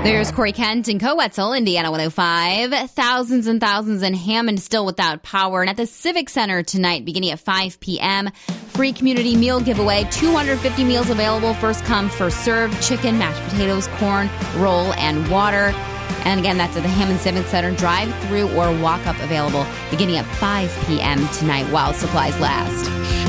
There's Corey Kent in Coetzel, Indiana 105. Thousands and thousands in Hammond still without power. And at the Civic Center tonight, beginning at 5 p.m., free community meal giveaway. 250 meals available. First come, first serve. Chicken, mashed potatoes, corn, roll, and water. And again, that's at the Hammond Civic Center. Drive-through or walk-up available beginning at 5 p.m. tonight while supplies last.